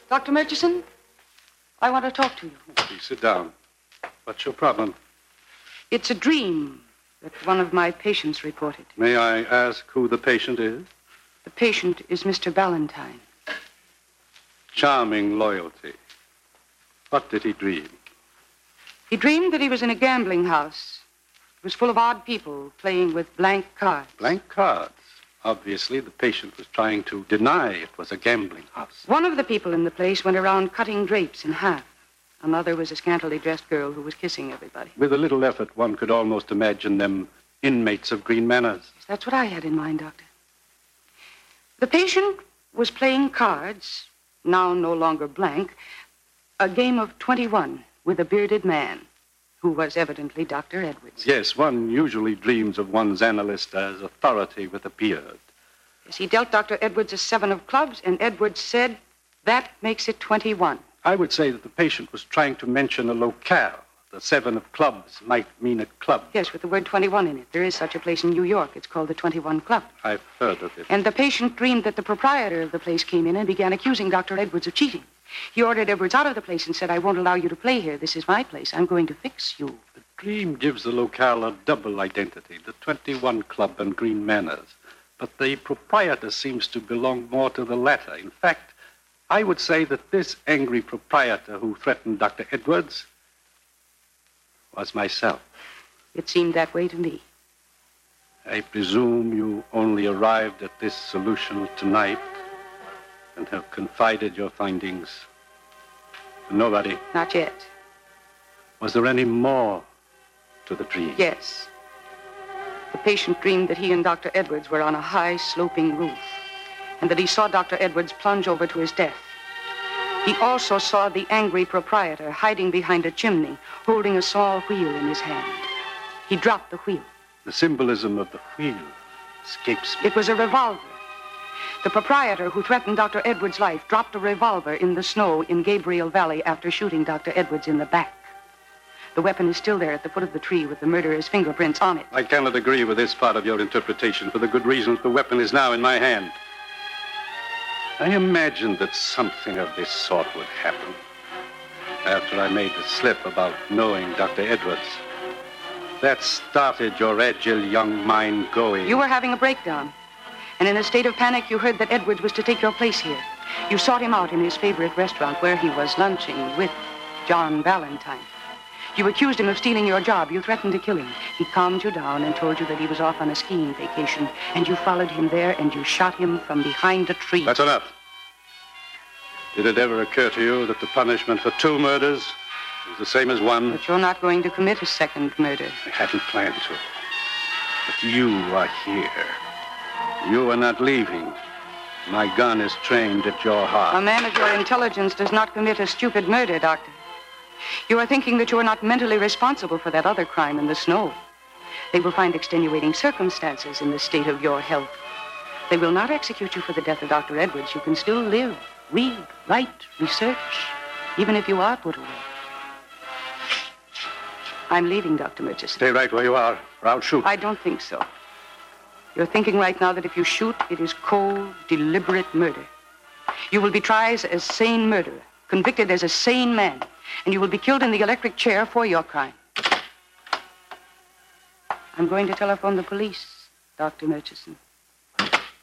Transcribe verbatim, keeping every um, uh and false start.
Doctor Murchison, I want to talk to you. Please sit down. What's your problem? It's a dream that one of my patients reported. May I ask who the patient is? The patient is Mister Ballantyne. Charming loyalty. What did he dream? He dreamed that he was in a gambling house. It was full of odd people playing with blank cards. Blank cards. Obviously, the patient was trying to deny it was a gambling house. One of the people in the place went around cutting drapes in half. Another was a scantily dressed girl who was kissing everybody. With a little effort, one could almost imagine them inmates of Green Manors. Yes, that's what I had in mind, Doctor. The patient was playing cards, now no longer blank, a game of twenty-one with a bearded man who was evidently Doctor Edwards. Yes, one usually dreams of one's analyst as authority with a beard. Yes, he dealt Doctor Edwards a seven of clubs, and Edwards said, that makes it twenty-one. I would say that the patient was trying to mention a locale. The seven of clubs might mean a club. Yes, with the word twenty-one in it. There is such a place in New York. It's called the twenty-one Club. I've heard of it. And the patient dreamed that the proprietor of the place came in and began accusing Doctor Edwards of cheating. He ordered Edwards out of the place and said, I won't allow you to play here. This is my place. I'm going to fix you. The dream gives the locale a double identity, the twenty-one Club and Green Manors. But the proprietor seems to belong more to the latter. In fact, I would say that this angry proprietor who threatened Doctor Edwards was myself. It seemed that way to me. I presume you only arrived at this solution tonight and have confided your findings to nobody. Not yet. Was there any more to the dream? Yes. The patient dreamed that he and Doctor Edwards were on a high, sloping roof, and that he saw Doctor Edwards plunge over to his death. He also saw the angry proprietor hiding behind a chimney, holding a small wheel in his hand. He dropped the wheel. The symbolism of the wheel escapes me. It was a revolver. The proprietor who threatened Doctor Edwards' life dropped a revolver in the snow in Gabriel Valley after shooting Doctor Edwards in the back. The weapon is still there at the foot of the tree with the murderer's fingerprints on it. I cannot agree with this part of your interpretation for the good reason that the weapon is now in my hand. I imagined that something of this sort would happen after I made the slip about knowing Doctor Edwards. That started your agile young mind going. You were having a breakdown, and in a state of panic, you heard that Edwards was to take your place here. You sought him out in his favorite restaurant where he was lunching with John Ballantyne. You accused him of stealing your job. You threatened to kill him. He calmed you down and told you that he was off on a skiing vacation, and you followed him there and you shot him from behind a tree. That's enough. Did it ever occur to you that the punishment for two murders is the same as one? But you're not going to commit a second murder. I hadn't planned to. But you are here. You are not leaving. My gun is trained at your heart. A man of your intelligence does not commit a stupid murder, Doctor. You are thinking that you are not mentally responsible for that other crime in the snow. They will find extenuating circumstances in the state of your health. They will not execute you for the death of Doctor Edwards. You can still live, read, write, research, even if you are put away. I'm leaving, Doctor Murchison. Stay right where you are, or I'll shoot. I don't think so. You're thinking right now that if you shoot, it is cold, deliberate murder. You will be tried as a sane murderer, convicted as a sane man, and you will be killed in the electric chair for your crime. I'm going to telephone the police, Doctor Murchison.